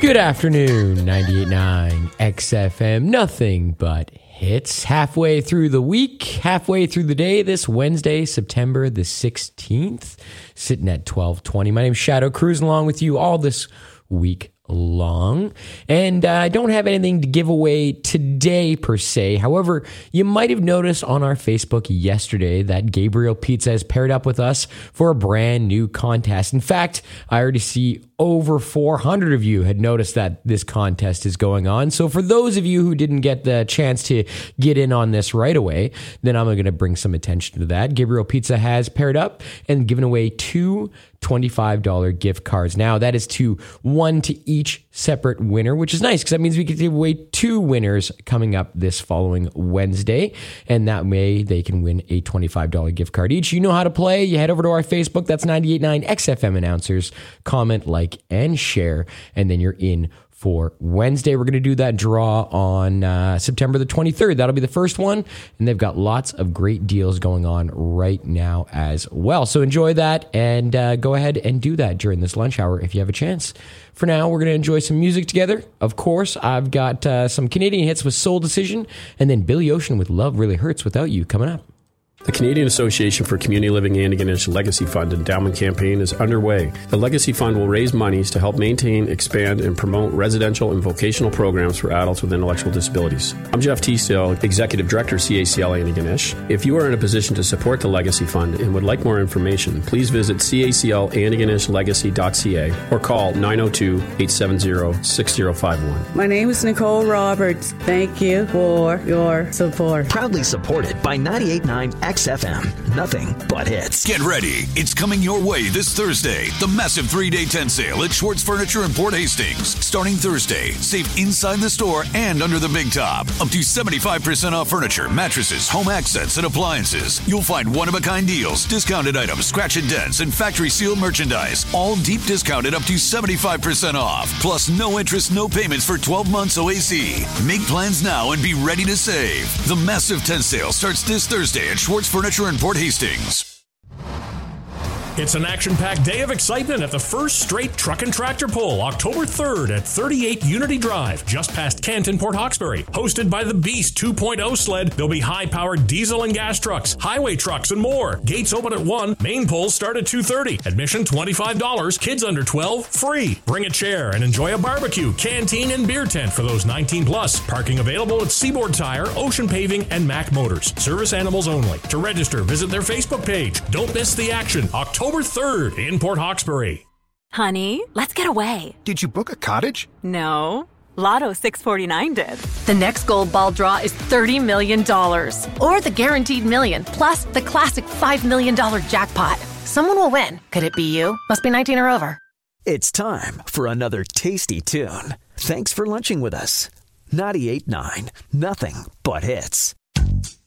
Good afternoon, 98.9 XFM, nothing but hits. Halfway through the week, halfway through the day, this Wednesday, September the 16th, sitting at 12:20. My name's Shadow, cruising along with you all this week long, and I don't have anything to give away today per se. However, you might have noticed on our Facebook yesterday that Gabriel Pizza has paired up with us for a brand new contest. In fact, I already see over 400 of you had noticed that this contest is going on. So for those of you who didn't get the chance to get in on this right away, then I'm going to bring some attention to that. Gabriel Pizza has paired up and given away two $25 gift cards. Now, that is one to each separate winner, which is nice because that means we can give away two winners coming up this following Wednesday. And that way they can win a $25 gift card each. You know how to play. You head over to our Facebook. That's 98.9 XFM Announcers. Comment, like, and share. And then you're in for Wednesday. We're going to do that draw on September the 23rd. That'll be the first one. And they've got lots of great deals going on right now as well. So enjoy that and go ahead and do that during this lunch hour if you have a chance. For now, we're going to enjoy some music together. Of course, I've got some Canadian hits with Soul Decision and then Billy Ocean with Love Really Hurts Without You coming up. The Canadian Association for Community Living Antigonish Legacy Fund Endowment Campaign is underway. The Legacy Fund will raise monies to help maintain, expand, and promote residential and vocational programs for adults with intellectual disabilities. I'm Jeff Teasdale, Executive Director, CACL Antigonish. If you are in a position to support the Legacy Fund and would like more information, please visit caclantigonishlegacy.ca or call 902-870-6051. My name is Nicole Roberts. Thank you for your support. Proudly supported by 98.9 XFM. Nothing but hits. Get ready. It's coming your way this Thursday. The massive 3-day tent sale at Schwartz Furniture in Port Hastings. Starting Thursday, save inside the store and under the big top. Up to 75% off furniture, mattresses, home accents, and appliances. You'll find one-of-a-kind deals, discounted items, scratch and dents, and factory sealed merchandise. All deep discounted up to 75% off. Plus no interest, no payments for 12 months OAC. Make plans now and be ready to save. The massive tent sale starts this Thursday at Schwartz Furniture in Port Hastings. It's an action-packed day of excitement at the First Straight Truck and Tractor Pull, October 3rd at 38 Unity Drive, just past Kent in Port Hawkesbury. Hosted by the Beast 2.0 sled, there'll be high-powered diesel and gas trucks, highway trucks, and more. Gates open at 1, main pulls start at 2:30. Admission $25, kids under 12, free. Bring a chair and enjoy a barbecue, canteen, and beer tent for those 19+. Parking available at Seaboard Tire, Ocean Paving, and Mac Motors. Service animals only. To register, visit their Facebook page. Don't miss the action. October 3rd in Port Hawkesbury. Honey, let's get away. Did you book a cottage? No. Lotto 649 did. The next gold ball draw is $30 million. Or the guaranteed million, plus the classic $5 million jackpot. Someone will win. Could it be you? Must be 19 or over. It's time for another tasty tune. Thanks for lunching with us. 98.9, nothing but hits.